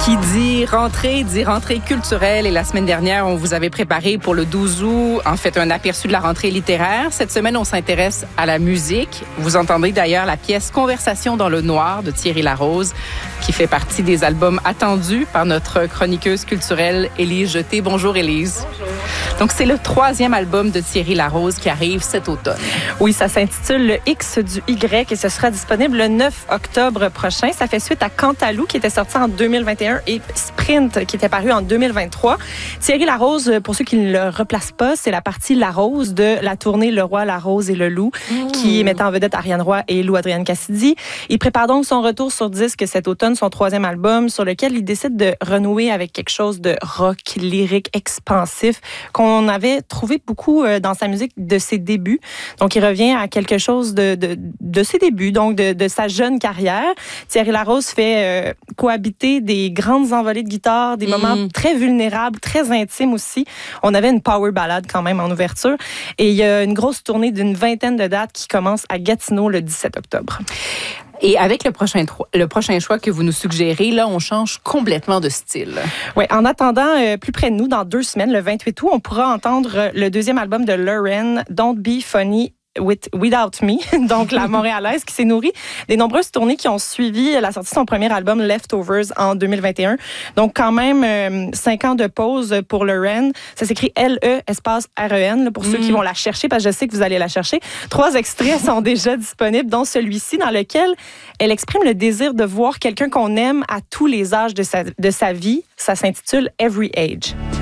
Qui dit rentrée culturelle. Et la semaine dernière, on vous avait préparé pour le 12 août, en fait, un aperçu de la rentrée littéraire. Cette semaine, on s'intéresse à la musique. Vous entendez d'ailleurs la pièce Conversation dans le noir de Thierry Larose, qui fait partie des albums attendus par notre chroniqueuse culturelle Élise Jeté. Bonjour Élise. Bonjour. Donc, c'est le 3e album de Thierry Larose qui arrive cet automne. Oui, ça s'intitule Le X du Y et ce sera disponible le 9 octobre prochain. Ça fait suite à Cantalou qui était sorti en 2021 et Sprint qui était paru en 2023. Thierry Larose, pour ceux qui ne le replacent pas, c'est la partie Larose de la tournée Le Roi, la Rose et le Loup qui mettait en vedette Ariane Roy et Lou Adrienne Cassidy. Il prépare donc son retour sur disque cet automne, son 3e album sur lequel il décide de renouer avec quelque chose de rock, lyrique, expansif qu'on avait trouvé beaucoup dans sa musique de ses débuts. Donc, il revient à quelque chose de ses débuts, donc de sa jeune carrière. Thierry Larose fait cohabiter des grandes envolées de guitare, des moments très vulnérables, très intimes aussi. On avait une power ballade quand même en ouverture. Et il y a une grosse tournée d'une 20aine de dates qui commence à Gatineau le 17 octobre. Et avec le prochain choix que vous nous suggérez, là, on change complètement de style. Oui, en attendant, plus près de nous, dans 2 semaines, le 28 août, on pourra entendre le 2e album de Lauren, Don't Be Funny Without Me, donc la Montréalaise qui s'est nourrie des nombreuses tournées qui ont suivi la sortie de son premier album Leftovers en 2021. Donc quand même 5 ans de pause pour Lauren. Ça s'écrit L-E espace R-E-N pour ceux qui vont la chercher parce que je sais que vous allez la chercher. 3 extraits sont déjà disponibles, dont celui-ci dans lequel elle exprime le désir de voir quelqu'un qu'on aime à tous les âges de sa vie. Ça s'intitule Every Age.